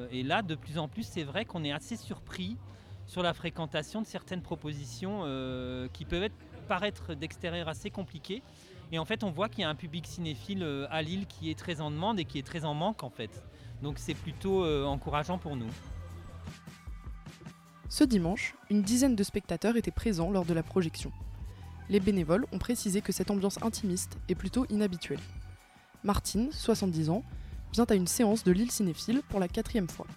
Et là, de plus en plus, c'est vrai qu'on est assez surpris sur la fréquentation de certaines propositions qui peuvent paraître d'extérieur assez compliquées. Et en fait, on voit qu'il y a un public cinéphile à Lille qui est très en demande et qui est très en manque en fait. Donc c'est plutôt encourageant pour nous. Ce dimanche, une dizaine de spectateurs étaient présents lors de la projection. Les bénévoles ont précisé que cette ambiance intimiste est plutôt inhabituelle. Martine, 70 ans, vient à une séance de Lille Cinéphile pour la 4e fois.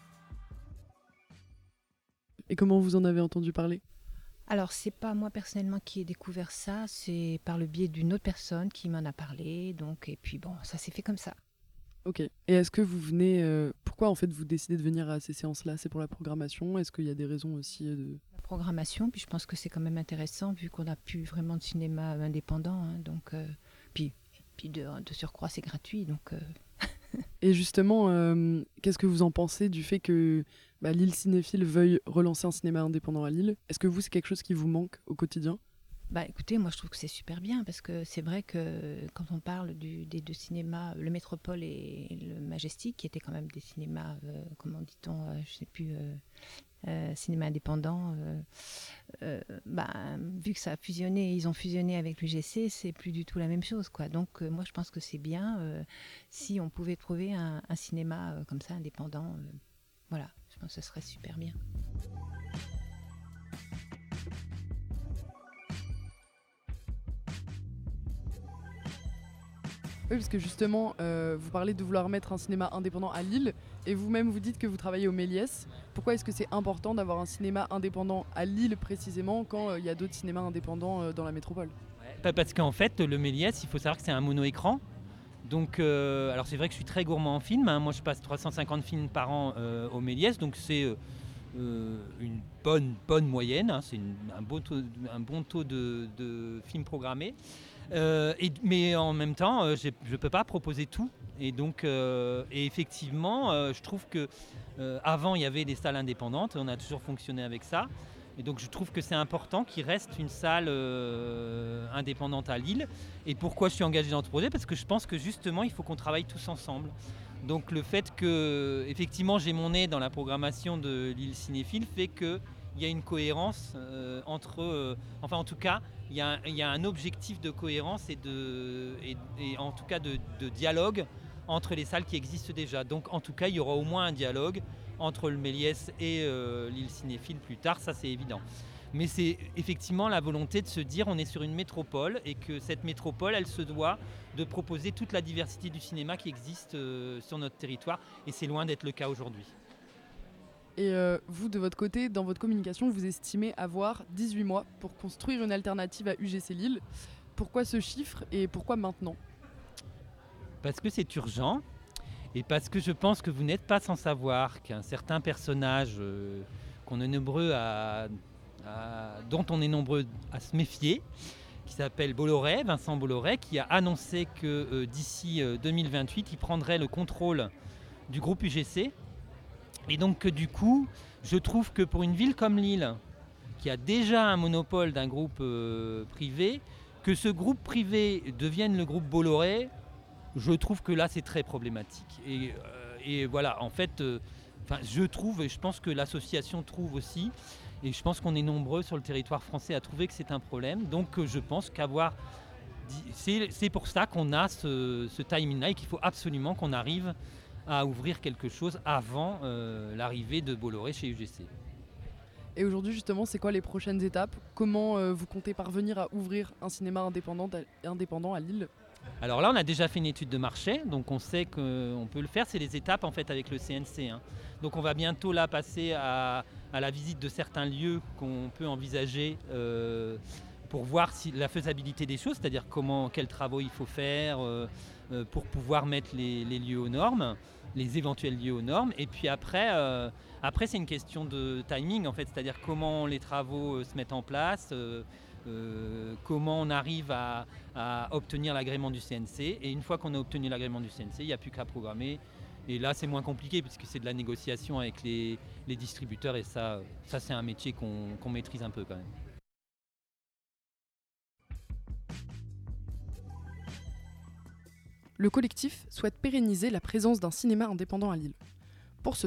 Et comment vous en avez entendu parler ? Alors, c'est pas moi personnellement qui ai découvert ça, c'est par le biais d'une autre personne qui m'en a parlé. Donc, et puis bon, ça s'est fait comme ça. Ok. Et est-ce que vous venez... pourquoi en fait vous décidez de venir à ces séances-là ? C'est pour la programmation ? Est-ce qu'il y a des raisons aussi de... La programmation, puis je pense que c'est quand même intéressant vu qu'on n'a plus vraiment de cinéma indépendant. Donc, puis de surcroît, c'est gratuit. Donc, Et justement, qu'est-ce que vous en pensez du fait que Lille Cinéphile veuille relancer un cinéma indépendant à Lille ? Est-ce que vous, c'est quelque chose qui vous manque au quotidien ? Écoutez, moi je trouve que c'est super bien parce que c'est vrai que quand on parle des deux cinémas, le Métropole et le Majestic, qui étaient quand même des cinémas, comment dit-on, je sais plus, cinéma indépendant, vu que ça a fusionné, ils ont fusionné avec l'UGC, c'est plus du tout la même chose, quoi. Donc moi je pense que c'est bien si on pouvait trouver un cinéma comme ça indépendant, voilà, je pense que ce serait super bien. Oui, parce que justement, vous parlez de vouloir mettre un cinéma indépendant à Lille, et vous-même vous dites que vous travaillez au Méliès. Pourquoi est-ce que c'est important d'avoir un cinéma indépendant à Lille précisément quand il y a d'autres cinémas indépendants dans la métropole ? Parce qu'en fait, le Méliès, il faut savoir que c'est un mono-écran. Donc, alors c'est vrai que je suis très gourmand en films. Moi, je passe 350 films par an au Méliès, donc c'est une bonne moyenne. C'est un bon taux de films programmés. Mais en même temps, je ne peux pas proposer tout. Et donc, et effectivement, je trouve que avant il y avait des salles indépendantes. On a toujours fonctionné avec ça. Et donc, je trouve que c'est important qu'il reste une salle indépendante à Lille. Et pourquoi je suis engagé dans ce projet ? Parce que je pense que justement, il faut qu'on travaille tous ensemble. Donc, le fait que, effectivement, j'ai mon nez dans la programmation de Lille Cinéphile fait que il y a une cohérence entre... enfin, en tout cas, il y a un objectif de cohérence et en tout cas de dialogue entre les salles qui existent déjà. Donc, en tout cas, il y aura au moins un dialogue entre le Méliès et Lille Cinéphile plus tard, ça c'est évident. Mais c'est effectivement la volonté de se dire on est sur une métropole et que cette métropole, elle se doit de proposer toute la diversité du cinéma qui existe sur notre territoire. Et c'est loin d'être le cas aujourd'hui. Et vous, de votre côté, dans votre communication, vous estimez avoir 18 mois pour construire une alternative à UGC Lille. Pourquoi ce chiffre et pourquoi maintenant ? Parce que c'est urgent et parce que je pense que vous n'êtes pas sans savoir qu'un certain personnage qu'on est nombreux dont on est nombreux à se méfier, qui s'appelle Bolloré, Vincent Bolloré, qui a annoncé que d'ici 2028, il prendrait le contrôle du groupe UGC. Et donc du coup, je trouve que pour une ville comme Lille, qui a déjà un monopole d'un groupe privé, que ce groupe privé devienne le groupe Bolloré, je trouve que là c'est très problématique. Et voilà, en fait, je trouve, et je pense que l'association trouve aussi, et je pense qu'on est nombreux sur le territoire français à trouver que c'est un problème. Donc je pense c'est pour ça qu'on a ce timing-là et qu'il faut absolument qu'on arrive à ouvrir quelque chose avant l'arrivée de Bolloré chez UGC. Et aujourd'hui, justement, c'est quoi les prochaines étapes ? Comment vous comptez parvenir à ouvrir un cinéma indépendant à Lille ? Alors là, on a déjà fait une étude de marché, donc on sait qu'on peut le faire. C'est les étapes en fait avec le CNC. Donc on va bientôt là passer à la visite de certains lieux qu'on peut envisager pour voir la faisabilité des choses, c'est-à-dire quels travaux il faut faire pour pouvoir mettre les lieux aux normes, les éventuels lieux aux normes. Et puis après c'est une question de timing en fait, c'est-à-dire comment les travaux se mettent en place. Comment on arrive à obtenir l'agrément du CNC. Et une fois qu'on a obtenu l'agrément du CNC, il n'y a plus qu'à programmer. Et là, c'est moins compliqué puisque c'est de la négociation avec les distributeurs. Et ça c'est un métier qu'on maîtrise un peu quand même. Le collectif souhaite pérenniser la présence d'un cinéma indépendant à Lille.